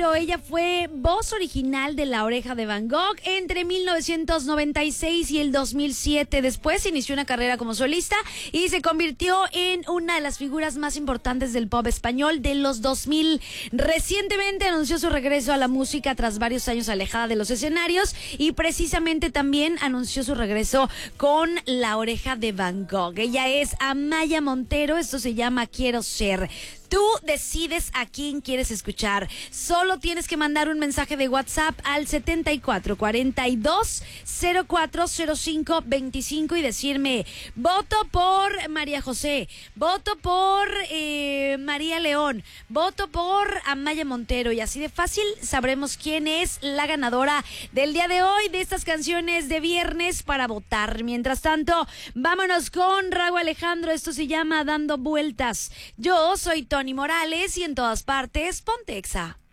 Montero. Ella fue voz original de La Oreja de Van Gogh entre 1996 y el 2007. Después inició una carrera como solista y se convirtió en una de las figuras más importantes del pop español de los 2000. Recientemente anunció su regreso a la música tras varios años alejada de los escenarios y precisamente también anunció su regreso con La Oreja de Van Gogh. Ella es Amaya Montero. Esto se llama Quiero Ser. Tú decides a quién quieres escuchar. Solo tienes que mandar un mensaje de WhatsApp al 7442040525 y decirme: voto por María José, voto por María León, voto por Amaya Montero. Y así de fácil sabremos quién es la ganadora del día de hoy de estas canciones de viernes para votar. Mientras tanto, vámonos con Rauw Alejandro. Esto se llama Dando Vueltas. Yo soy Tony Morales y en todas partes, ponte Exa.